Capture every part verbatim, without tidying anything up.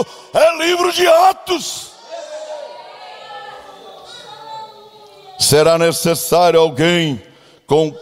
é livro de Atos. Será necessário alguém com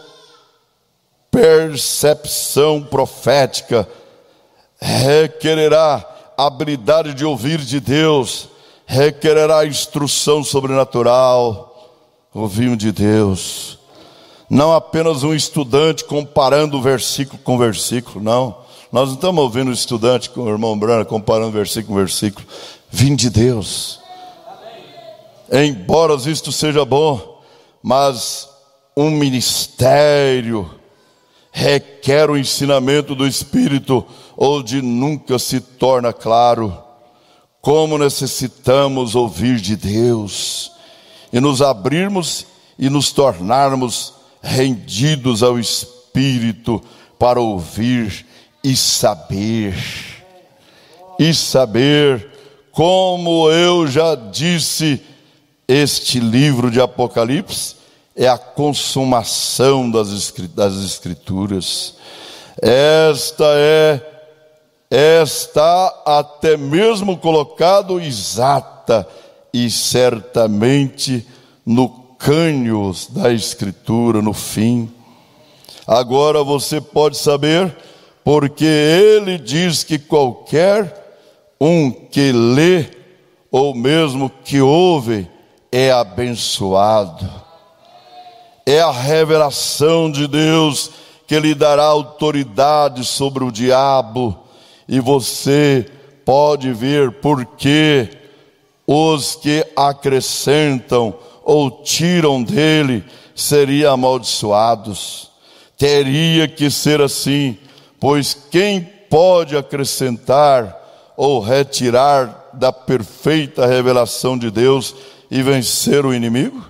percepção profética, requererá habilidade de ouvir de Deus, requererá instrução sobrenatural, ouvir de Deus. Não apenas um estudante comparando versículo com versículo, não. Nós não estamos ouvindo o estudante com o irmão Brana comparando versículo com versículo. Vim de Deus. Embora isto seja bom, mas um ministério requer o ensinamento do Espírito, onde nunca se torna claro como necessitamos ouvir de Deus e nos abrirmos e nos tornarmos rendidos ao Espírito para ouvir e saber. E saber, como eu já disse, este livro de Apocalipse é a consumação das Escrituras. Esta é, está até mesmo colocado exata e certamente no cânion da Escritura, no fim. Agora você pode saber, porque ele diz que qualquer um que lê, ou mesmo que ouve, é abençoado. É a revelação de Deus que lhe dará autoridade sobre o diabo. E você pode ver por que os que acrescentam ou tiram dele seriam amaldiçoados. Teria que ser assim, pois quem pode acrescentar ou retirar da perfeita revelação de Deus e vencer o inimigo?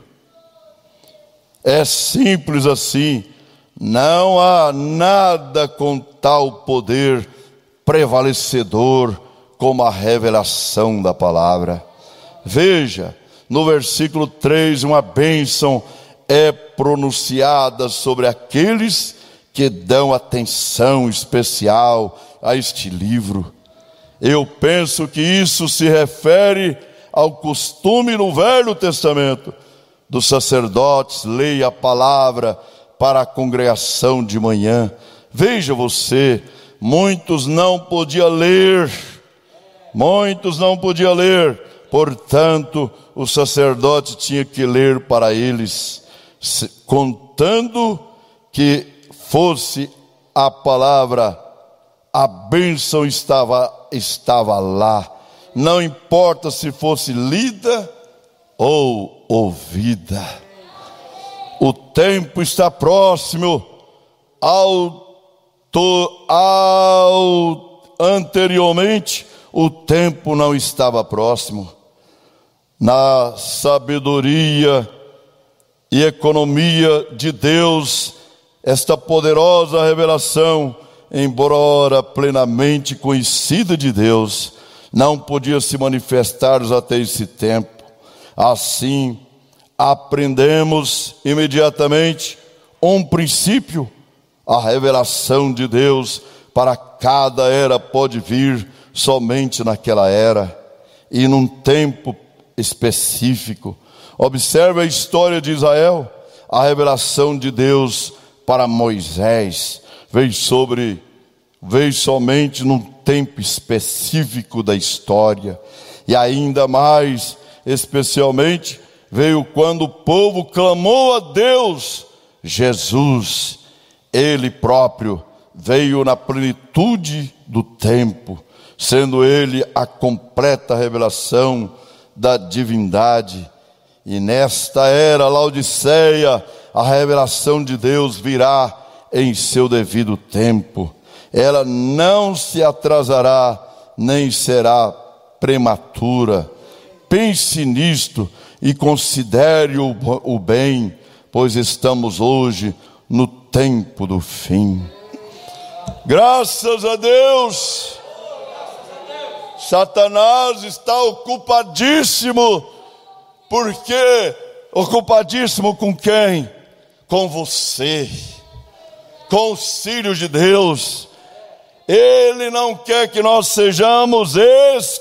É simples assim. Não há nada com tal poder prevalecedor como a revelação da palavra. Veja, no versículo três, uma bênção é pronunciada sobre aqueles que dão atenção especial a este livro. Eu penso que isso se refere ao costume no Velho Testamento dos sacerdotes lerem a palavra para a congregação de manhã. Veja você, muitos não podiam ler, muitos não podiam ler, portanto, o sacerdote tinha que ler para eles, contando que fosse a palavra, a bênção estava, estava lá, não importa se fosse lida ou ouvida. O tempo está próximo. Ao, to, ao anteriormente o tempo não estava próximo. Na sabedoria e economia de Deus, esta poderosa revelação, embora plenamente conhecida de Deus, não podia se manifestar até esse tempo. Assim, aprendemos imediatamente um princípio: a revelação de Deus para cada era pode vir somente naquela era e num tempo específico. Observe a história de Israel. A revelação de Deus para Moisés veio sobre, veio somente num tempo específico da história, e ainda mais especialmente veio quando o povo clamou a Deus. Jesus, ele próprio, veio na plenitude do tempo, sendo ele a completa revelação da divindade. E nesta era Laodiceia, a revelação de Deus virá em seu devido tempo. Ela não se atrasará, nem será prematura. Pense nisto e considere o, o bem, pois estamos hoje no tempo do fim. Graças a Deus. Satanás está ocupadíssimo. Por quê? Ocupadíssimo com quem? Com você, com os filhos de Deus. Ele não quer que nós sejamos